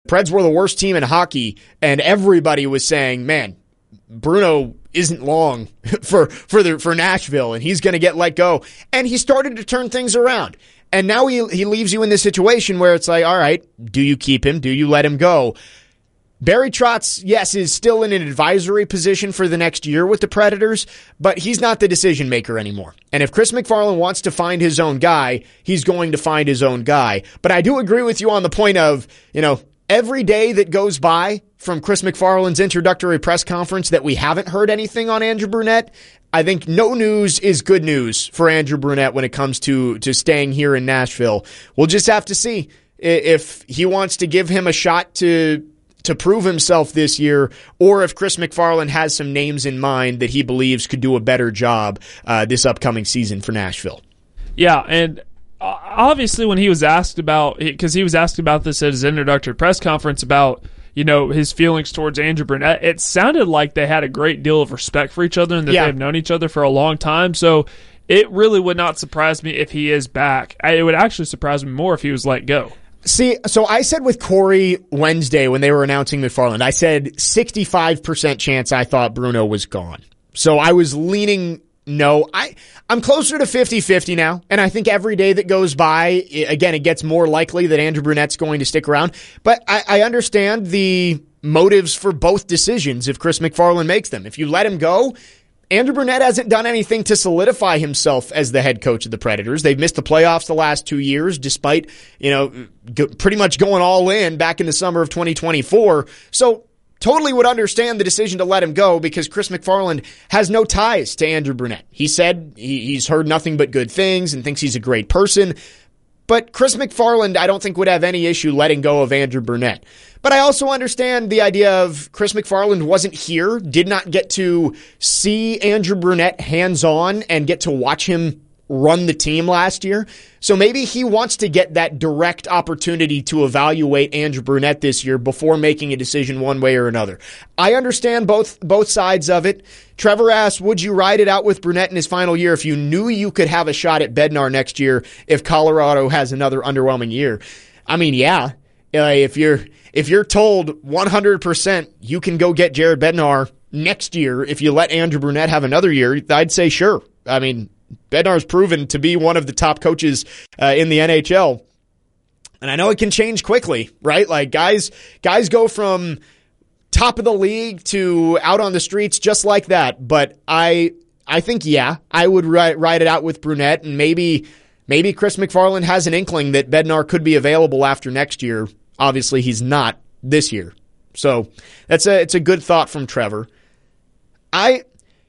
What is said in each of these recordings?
Preds were the worst team in hockey, and everybody was saying, man, Bruno isn't long for Nashville, and he's going to get let go. And he started to turn things around. And now he leaves you in this situation where it's like, all right, do you keep him? Do you let him go? Barry Trotz, yes, is still in an advisory position for the next year with the Predators, but he's not the decision maker anymore. And if Chris MacFarland wants to find his own guy, he's going to find his own guy. But I do agree with you on the point of, every day that goes by from Chris MacFarland's introductory press conference that we haven't heard anything on Andrew Brunette, I think no news is good news for Andrew Brunette when it comes to staying here in Nashville. We'll just have to see if he wants to give him a shot to prove himself this year, or if Chris MacFarland has some names in mind that he believes could do a better job this upcoming season for Nashville. Yeah, and obviously when he was asked about, because he was asked about this at his introductory press conference about, his feelings towards Andrew Brunette, it sounded like they had a great deal of respect for each other and that they've known each other for a long time. So it really would not surprise me if he is back. It would actually surprise me more if he was let go. See, so I said with Corey Wednesday when they were announcing MacFarland, I said 65% chance I thought Bruno was gone. So I was leaning no. I'm closer to 50-50 now, and I think every day that goes by, again, it gets more likely that Andrew Brunette's going to stick around. But I understand the motives for both decisions if Chris MacFarland makes them. If you let him go, Andrew Brunette hasn't done anything to solidify himself as the head coach of the Predators. They've missed the playoffs the last 2 years, despite, pretty much going all in back in the summer of 2024. So totally would understand the decision to let him go because Chris MacFarland has no ties to Andrew Brunette. He said he's heard nothing but good things and thinks he's a great person. But Chris MacFarland, I don't think would have any issue letting go of Andrew Brunette. But I also understand the idea of Chris MacFarland wasn't here, did not get to see Andrew Brunette hands-on and get to watch him run the team last year. So maybe he wants to get that direct opportunity to evaluate Andrew Brunette this year before making a decision one way or another. I understand both sides of it. Trevor asks, would you ride it out with Brunette in his final year if you knew you could have a shot at Bednar next year if Colorado has another underwhelming year? I mean, yeah. If you're told 100% you can go get Jared Bednar next year if you let Andrew Brunette have another year, I'd say sure. I mean, Bednar's proven to be one of the top coaches in the NHL. And I know it can change quickly, right? Like guys go from top of the league to out on the streets just like that. But I think, I would ride it out with Brunette, and maybe Chris MacFarland has an inkling that Bednar could be available after next year. Obviously, he's not this year. So it's a good thought from Trevor. I'm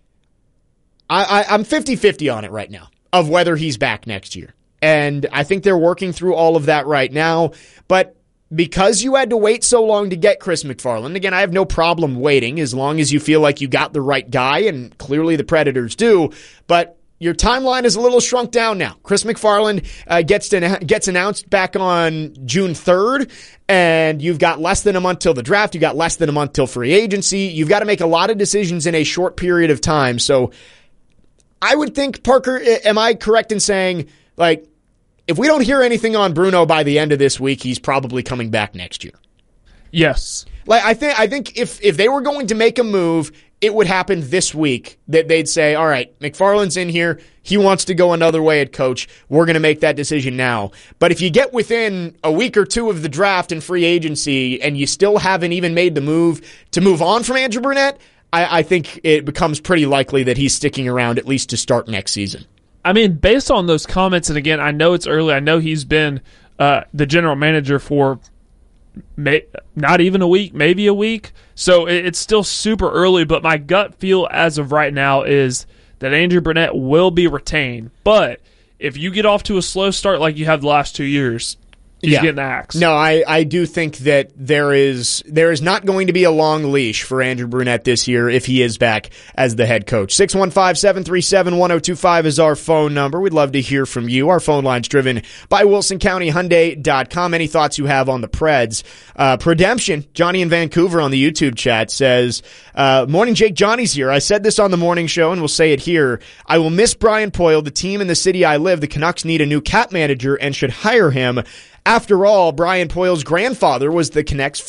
50-50 on it right now of whether he's back next year. And I think they're working through all of that right now. But because you had to wait so long to get Chris MacFarland, again, I have no problem waiting as long as you feel like you got the right guy, and clearly the Predators do. But your timeline is a little shrunk down now. Chris MacFarland gets announced back on June 3rd, and you've got less than a month till the draft. You've got less than a month till free agency. You've got to make a lot of decisions in a short period of time. So I would think, Parker, am I correct in saying, like, if we don't hear anything on Bruno by the end of this week, he's probably coming back next year? Yes. Like I think if they were going to make a move, it would happen this week, that they'd say, all right, MacFarland's in here. He wants to go another way at coach. We're going to make that decision now. But if you get within a week or two of the draft and free agency and you still haven't even made the move to move on from Andrew Brunette, I think it becomes pretty likely that he's sticking around at least to start next season. I mean, based on those comments, and again, I know it's early. I know he's been the general manager for not even a week, maybe a week. So it's still super early, but my gut feel as of right now is that Andrew Brunette will be retained. But if you get off to a slow start like you have the last 2 years, he's getting axed. No, I do think that there is not going to be a long leash for Andrew Brunette this year if he is back as the head coach. 615-737-1025 is our phone number. We'd love to hear from you. Our phone line's driven by WilsonCountyHyundai.com. Any thoughts you have on the Preds? Predemption, Johnny in Vancouver on the YouTube chat says, morning, Jake. Johnny's here. I said this on the morning show and we'll say it here. I will miss Brian Poyle. The team in the city I live, the Canucks, need a new cap manager and should hire him. After all, Brian Poyle's grandfather was the Canucks